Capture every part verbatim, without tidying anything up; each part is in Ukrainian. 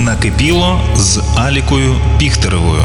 Накипіло з Алікою Піхтеревою.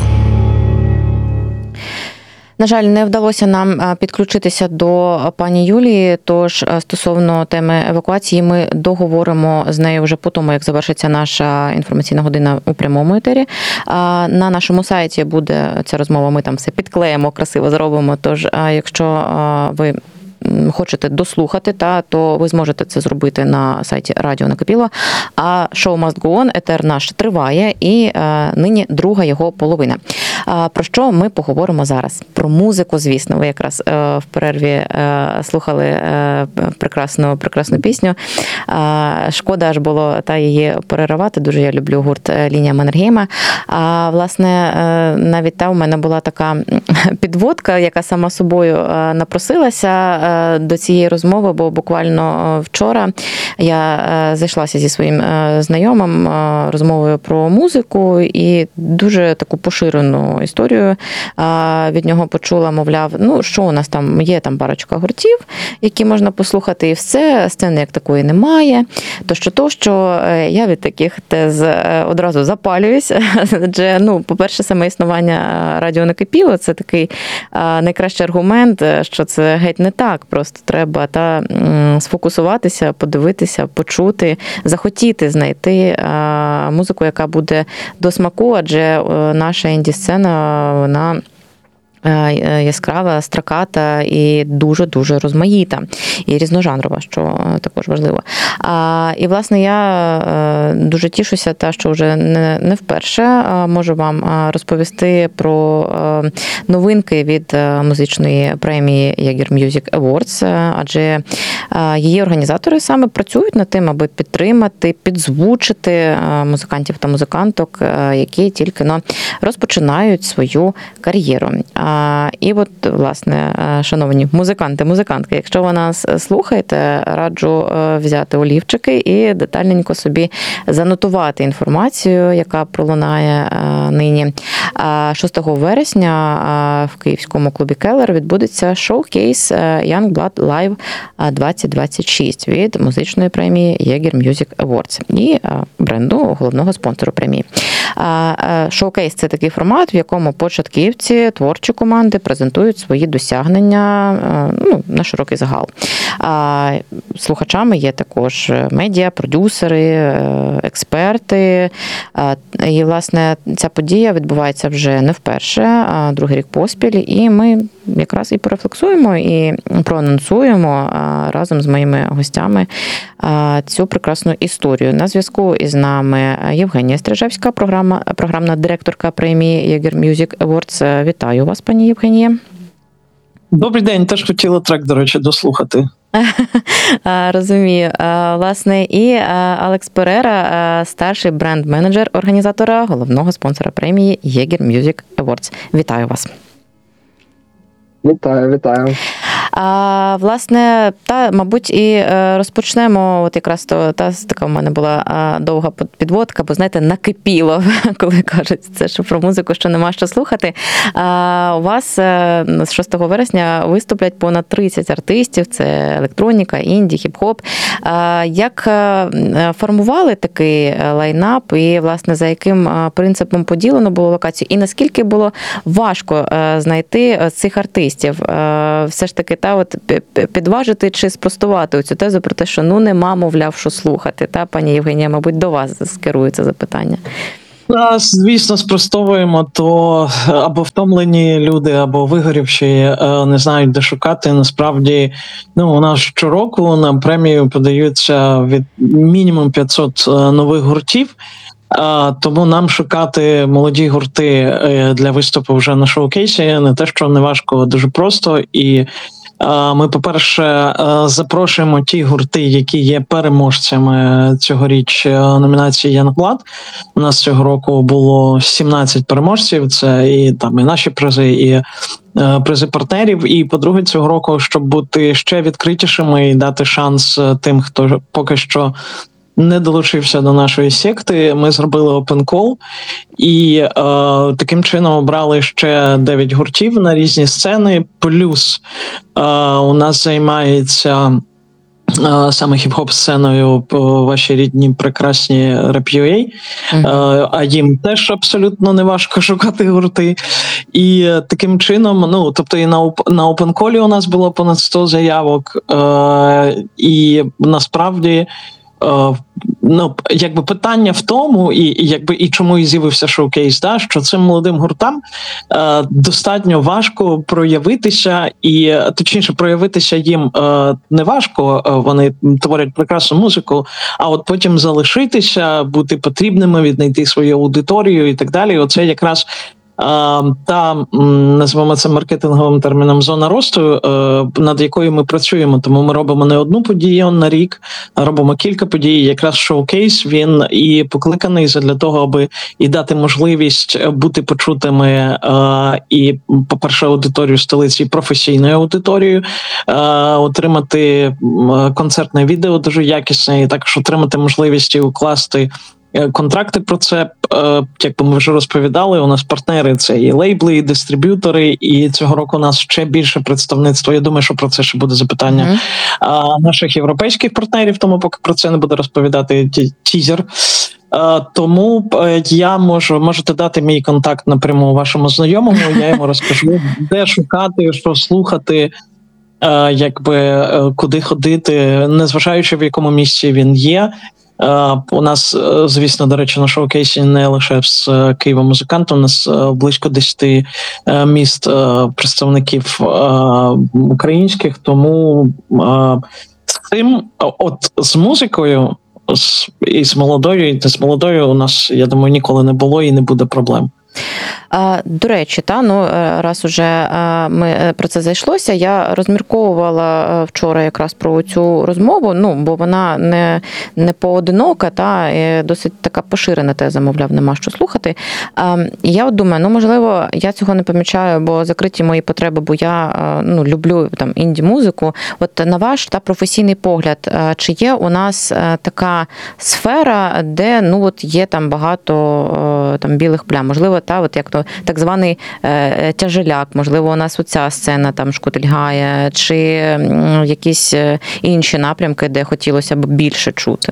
На жаль, не вдалося нам підключитися до пані Юлії, тож стосовно теми евакуації ми договоримо з нею вже по тому, як завершиться наша інформаційна година у прямому етері. На нашому сайті буде ця розмова, ми там все підклеїмо, красиво зробимо, тож якщо ви хочете дослухати, та, то ви зможете це зробити на сайті Радіо Накипіло. А шоу Must Go On, етер наш триває, і е, нині друга його половина. А, про що ми поговоримо зараз? Про музику, звісно. Ви якраз е, в перерві е, слухали е, прекрасну, прекрасну пісню. А, шкода аж було та її переривати. Дуже я люблю гурт Лінія Маннергейма. А, власне, е, навіть та у мене була така підводка, яка сама собою е, напросилася до цієї розмови, бо буквально вчора я зайшлася зі своїм знайомим розмовою про музику і дуже таку поширену історію від нього почула, мовляв, ну що у нас там є, там парочка гуртів, які можна послухати, і все, сцени як такої немає. То що то, що я від таких тез одразу запалююсь, адже, ну, по-перше, саме існування Радіо Накипіло – це такий найкращий аргумент, що це геть не так. Просто треба та сфокусуватися, подивитися, почути, захотіти знайти музику, яка буде до смаку, адже наша інді-сцена, вона яскрава, строката і дуже-дуже розмаїта. І різножанрова, що також важливо. А, і, власне, я дуже тішуся, та, що вже не, не вперше можу вам розповісти про новинки від музичної премії Jaeger Music Awards, адже її організатори саме працюють над тим, аби підтримати, підзвучити музикантів та музиканток, які тільки но розпочинають свою кар'єру. І от, власне, шановні музиканти, музикантки, якщо ви нас слухаєте, раджу взяти олівчики і детальненько собі занотувати інформацію, яка пролунає нині. шостого вересня в київському клубі Келлер відбудеться шоукейс Young Blood Live двадцять двадцять шість від музичної премії Jaeger Music Awards і бренду головного спонсору премії. Шоукейс – це такий формат, в якому початківці, творчі команди презентують свої досягнення, ну, на широкий загал. Слухачами є також медіа, продюсери, експерти. І, власне, ця подія відбувається вже не вперше, а другий рік поспіль. І ми якраз і порефлексуємо, і проанонсуємо разом з моїми гостями цю прекрасну історію. На зв'язку із нами Євгенія Стрижевська, програма, програмна директорка премії Jaeger Music Awards. Вітаю вас, пані Євгенія. Добрий день, теж хотіла трек, до речі, дослухати. Розумію. Власне, і Алекс Перера, старший бренд-менеджер організатора, головного спонсора премії Jaeger Music Awards. Вітаю вас. Вітаю, вітаю. А, власне, та, мабуть, і розпочнемо, от якраз то, та, така в мене була довга підводка, бо, знаєте, накипіло, коли кажуть це, що про музику, що нема що слухати. А, у вас з шостого вересня виступлять понад тридцять артистів, це електроніка, інді, хіп-хоп. А, як формували такий лайнап і, власне, за яким принципом поділено було локацію? І наскільки було важко знайти цих артистів? Все ж таки, та, от, підважити чи спростувати цю тезу про те, що ну нема, мовляв, що слухати. Та, пані Євгенія, мабуть, до вас скерується запитання. Звісно, спростовуємо, то або втомлені люди, або вигорівші, не знають, де шукати. Насправді, ну, у нас щороку на премію подаються від мінімум п'ятсот нових гуртів. Тому нам шукати молоді гурти для виступу вже на шоукейсі не те, що не важко, дуже просто. І ми, по-перше, запрошуємо ті гурти, які є переможцями цьогоріч номінації Young Blood. У нас цього року було сімнадцять переможців, це і там і наші призи, і призи партнерів. І, по-друге, цього року, щоб бути ще відкритішими і дати шанс тим, хто поки що не долучився до нашої секти, ми зробили open call і е, таким чином обрали ще дев'ять гуртів на різні сцени, плюс е, у нас займається саме хіп-хоп сценою по вашій рідній прекрасні Rap.ua, mm-hmm. а їм теж абсолютно не важко шукати гурти. І таким чином, ну, тобто і на, на OpenCall у нас було понад сто заявок, і насправді ну, якби питання в тому, і, і якби і чому і з'явився шоукейс, да, що цим молодим гуртам е, достатньо важко проявитися, і точніше проявитися їм е, не важко, е, вони творять прекрасну музику, а от потім залишитися, бути потрібними, віднайти свою аудиторію і так далі. Оце якраз та, називаємо це маркетинговим терміном, зона росту, над якою ми працюємо. Тому ми робимо не одну подію на рік, а робимо кілька подій. Якраз шоукейс, він і покликаний для того, аби і дати можливість бути почутими і, по-перше, аудиторію столиці, і професійною аудиторією, отримати концертне відео дуже якісне, і також отримати можливість і укласти контракти про це, як би ми вже розповідали, у нас партнери – це і лейбли, і дистриб'ютори, і цього року у нас ще більше представництво. Я думаю, що про це ще буде запитання mm-hmm. а, наших європейських партнерів, тому поки про це не буду розповідати, тізер. А, тому я можу, можете дати мій контакт напряму вашому знайомому, я йому розкажу, де шукати, що слухати, а, якби, куди ходити, незважаючи в якому місці він є. Uh, у нас, звісно, до речі, на шоукейсі не лише з Києва музиканти, у нас uh, близько десять uh, міст uh, представників uh, українських, тому uh, з цим, от з музикою, з, і з молодою, і з молодою у нас, я думаю, ніколи не було і не буде проблем. До речі, та, ну, раз уже ми про це зайшлося, я розмірковувала вчора якраз про цю розмову, ну, бо вона не, не поодинока, та, і досить така поширена теза, мовляв, нема що слухати. І я от думаю, ну, можливо, я цього не помічаю, бо закриті мої потреби, бо я, ну, люблю там інді-музику. От на ваш та професійний погляд, чи є у нас така сфера, де, ну, от є там багато там білих плям, можливо, та, от як то так званий е, тяжеляк, можливо, у нас оця сцена там шкутильгає, чи якісь інші напрямки, де хотілося б більше чути?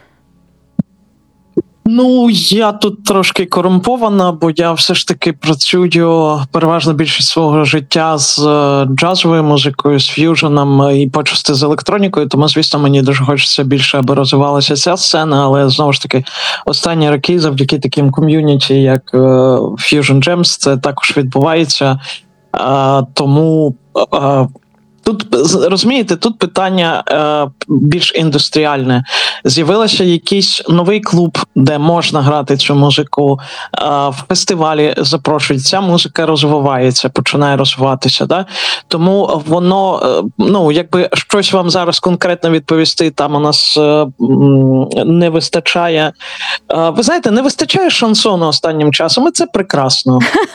Ну, я тут трошки корумпована, бо я все ж таки працюю переважно більшість свого життя з джазовою музикою, з ф'юженом і почасти з електронікою, тому, звісно, мені дуже хочеться більше, аби розвивалася ця сцена, але, знову ж таки, останні роки завдяки таким ком'юніті, як Fusion Gems, це також відбувається, тому... Тут, розумієте, тут питання е, більш індустріальне. З'явився якийсь новий клуб, де можна грати цю музику, е, в фестивалі запрошують, ця музика розвивається, починає розвиватися. Да? Тому воно, е, ну, якби щось вам зараз конкретно відповісти, там у нас е, не вистачає, е, ви знаєте, не вистачає шансону останнім часом, і це прекрасно.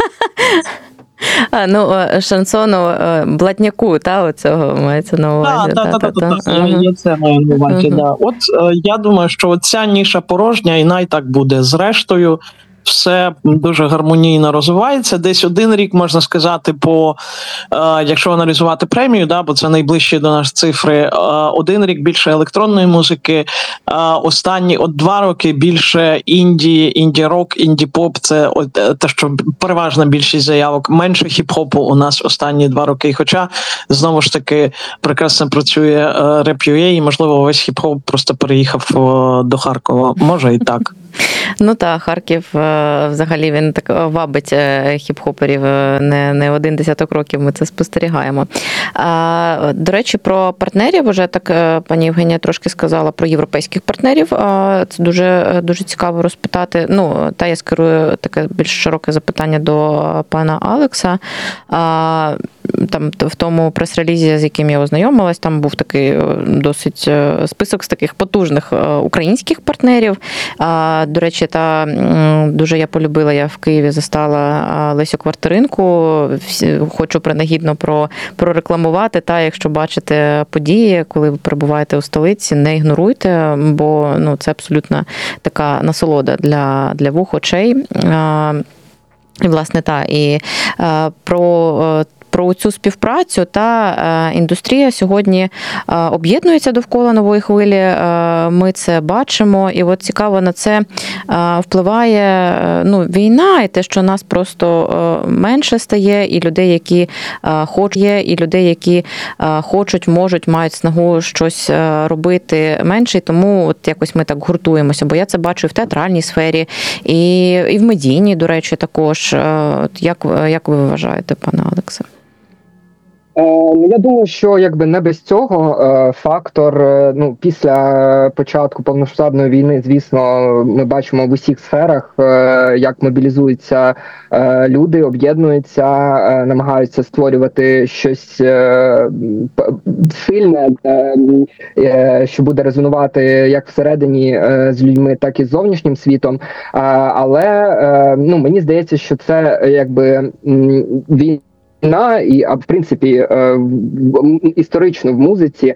А, ну, шансону блатняку, та, оцього мається на увазі. Так, так, так, так, я це маю на увазі, да. От я думаю, що ця ніша порожня, і най так буде. Зрештою, все дуже гармонійно розвивається. Десь один рік, можна сказати, по, е, якщо аналізувати премію, да, бо це найближчі до нас цифри, е, один рік більше електронної музики, е, останні от два роки більше інді, інді-рок, інді-поп, це от, те, що переважна більшість заявок, менше хіп-хопу у нас останні два роки. Хоча, знову ж таки, прекрасно працює е, Rap.ua, і, можливо, весь хіп-хоп просто переїхав е, до Харкова. Може і так. Ну так, Харків взагалі він так вабить хіп-хоперів не, не один десяток років, ми це спостерігаємо. А, до речі, про партнерів, вже так пані Євгенія трошки сказала про європейських партнерів. А, це дуже, дуже цікаво розпитати. Ну, та я скерую таке більш широке запитання до пана Алекса. А, там в тому прес-релізі, з яким я ознайомилась, там був такий досить список з таких потужних українських партнерів. До речі, та дуже я полюбила, я в Києві застала Лесю Квартиринку. Хочу принагідно про, прорекламувати. Та, якщо бачите події, коли ви перебуваєте у столиці, не ігноруйте, бо ну, це абсолютно така насолода для, для вух, очей. І, власне, та, і про про цю співпрацю. Та індустрія сьогодні об'єднується довкола нової хвилі. Ми це бачимо, і от цікаво, на це впливає ну, війна, і те, що нас просто менше стає, і людей, які хочуть, є, і людей, які хочуть, можуть, мають снагу щось робити менше, і тому от якось ми так гуртуємося, бо я це бачу і в театральній сфері, і, і в медійній, до речі, також. От як, як ви вважаєте, пане Олексе? Ну, я думаю, що якби не без цього фактор, ну, після початку повномасштабної війни, звісно, ми бачимо в усіх сферах, як мобілізуються люди, об'єднуються, намагаються створювати щось сильне, що буде резонувати як всередині з людьми, так і з зовнішнім світом. Але, ну, мені здається, що це якби він війна, і, а в принципі, е, історично в музиці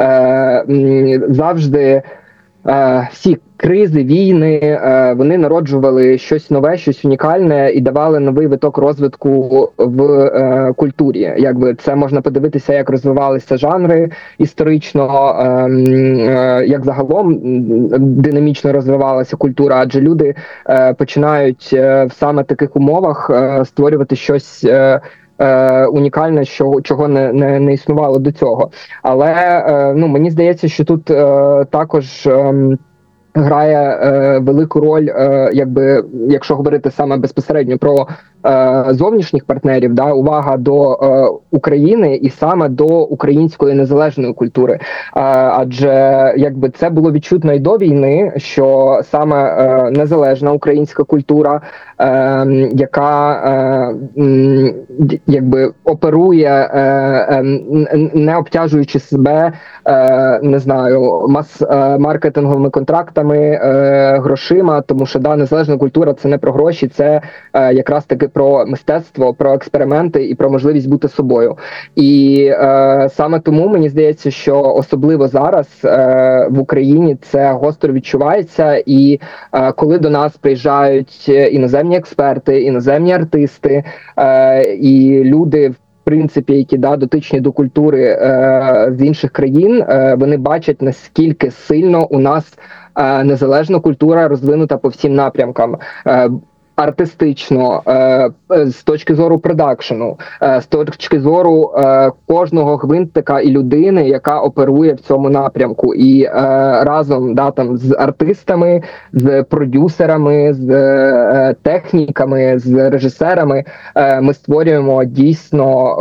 е, завжди е, всі кризи, війни, е, вони народжували щось нове, щось унікальне і давали новий виток розвитку в е, культурі. Якби це можна подивитися, як розвивалися жанри історично, е, е, як загалом динамічно розвивалася культура, адже люди е, починають е, в саме таких умовах е, створювати щось е, унікальне, що, чого не, не, не існувало до цього. Але, ну, мені здається, що тут також грає е, велику роль, е, якби, якщо говорити саме безпосередньо про е, зовнішніх партнерів, да, увага до е, України і саме до української незалежної культури. Е, адже якби це було відчутно і до війни, що саме е, незалежна українська культура, е, яка е, м, якби оперує, е, е, не обтяжуючи себе, е, не знаю, мас-маркетинговими контрактами, Е, грошима, тому що да, незалежна культура – це не про гроші, це е, якраз таки про мистецтво, про експерименти і про можливість бути собою. І е, саме тому мені здається, що особливо зараз е, в Україні це гостро відчувається, і е, коли до нас приїжджають іноземні експерти, іноземні артисти е, і люди, в принципі, які да, дотичні до культури е, з інших країн, е, вони бачать, наскільки сильно у нас е, незалежна культура розвинута по всім напрямкам. Е, артистично, е, з точки зору продакшену, е, з точки зору е, кожного гвинтика і людини, яка оперує в цьому напрямку. І е, разом да, там, з артистами, з продюсерами, з е, техніками, з режисерами е, ми створюємо дійсно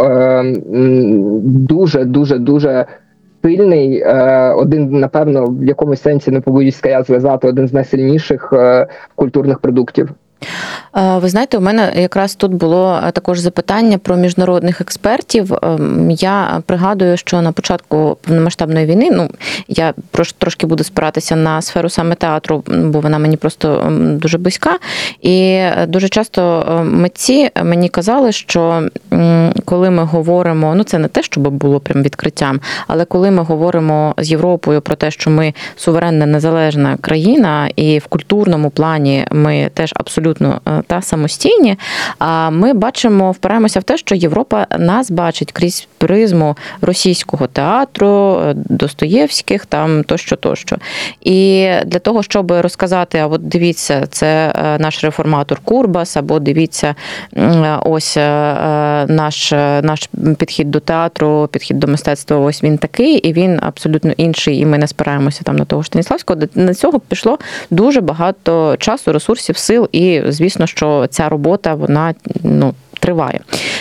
дуже-дуже-дуже сильний, е, один, напевно, в якомусь сенсі, не побоюсь сказати, один з найсильніших е, культурних продуктів. Ви знаєте, у мене якраз тут було також запитання про міжнародних експертів. Я пригадую, що на початку повномасштабної війни, ну, я трошки буду спиратися на сферу саме театру, бо вона мені просто дуже близька. І дуже часто митці мені казали, що коли ми говоримо, ну це не те, щоб було прям відкриттям, але коли ми говоримо з Європою про те, що ми суверенна, незалежна країна, і в культурному плані ми теж абсолютно та самостійні, а ми бачимо, впираємося в те, що Європа нас бачить крізь призму російського театру, Достоєвських, там тощо, тощо. І для того, щоб розказати, а от дивіться, це наш реформатор Курбас, або дивіться, ось наш, наш підхід до театру, підхід до мистецтва, ось він такий, і він абсолютно інший, і ми не спираємося там на того Станіславського. На цього пішло дуже багато часу, ресурсів, сил, і звісно, що ця робота, вона, ну, триває.